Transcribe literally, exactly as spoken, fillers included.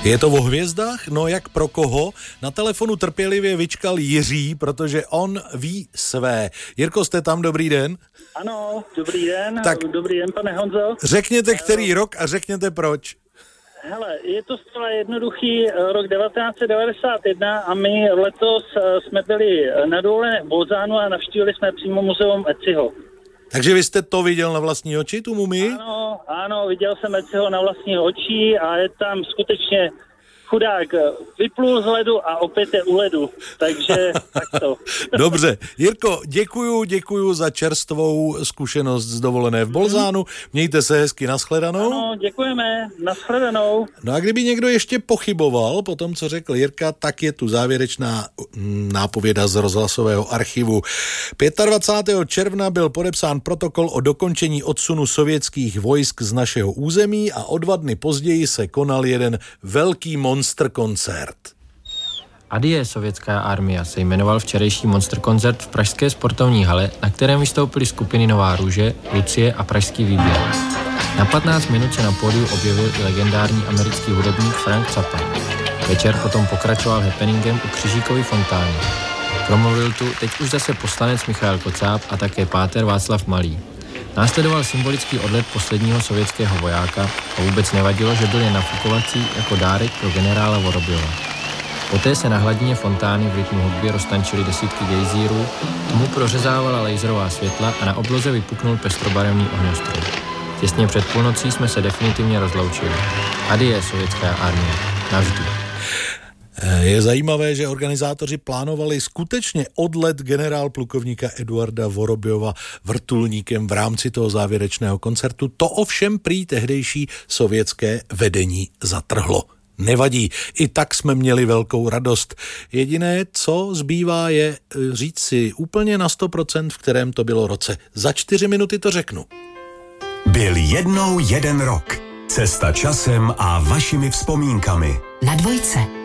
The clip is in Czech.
Je to o hvězdách? No jak pro koho? Na telefonu trpělivě vyčkal Jiří, protože on ví své. Jirko, jste tam, dobrý den? Ano, dobrý den, tak dobrý den, pane Honzo. Řekněte, který rok a řekněte proč. Hele, je to zcela jednoduchý rok devatenáct set devadesát jedna a my letos jsme byli na dovolené v Bolzánu a navštívili jsme přímo muzeum Eciho. Takže vy jste to viděl na vlastní oči, tu mumii? Ano, ano, viděl jsem Eciho na vlastní oči a je tam skutečně chudák vyplul z ledu a opět je u ledu, takže takto. Dobře, Jirko, děkuju, děkuju za čerstvou zkušenost z dovolené v Bolzánu. Mějte se hezky, nashledanou. Ano, děkujeme, nashledanou. No a kdyby někdo ještě pochyboval po tom, co řekl Jirka, tak je tu závěrečná nápověda z rozhlasového archivu. dvacátého pátého června byl podepsán protokol o dokončení odsunu sovětských vojsk z našeho území a o dva dny později se konal jeden velký Monster koncert. Adie sovětská armia se jmenoval včerejší Monster koncert v pražské sportovní hale, na kterém vystoupily skupiny Nová růže, Lucie a Pražský výběr. Na patnáct minut se na pódiu objevil i legendární americký hudebník Frank Zappa. Večer potom pokračoval happeningem u Křižíkovy fontány. Promluvil tu teď už zase poslanec Michael Kocáb a také páter Václav Malý. Následoval symbolický odlet posledního sovětského vojáka a vůbec nevadilo, že byl jen nafukovací jako dárek pro generála Vorobyova. Poté se na hladině fontány v rytmu hudby roztančily desítky gejzírů, tmu prořezávala laserová světla a na obloze vypuknul pestrobarevný ohňostroj. Těsně před půlnocí jsme se definitivně rozloučili. Adie sovětská armie. Navždy. Je zajímavé, že organizátoři plánovali skutečně odlet generál plukovníka Eduarda Vorobyova vrtulníkem v rámci toho závěrečného koncertu. To ovšem prý tehdejší sovětské vedení zatrhlo. Nevadí, i tak jsme měli velkou radost. Jediné, co zbývá, je říct si úplně na sto procent, v kterém to bylo roce. Za čtyři minuty to řeknu. Byl jednou jeden rok. Cesta časem a vašimi vzpomínkami. Na dvojce.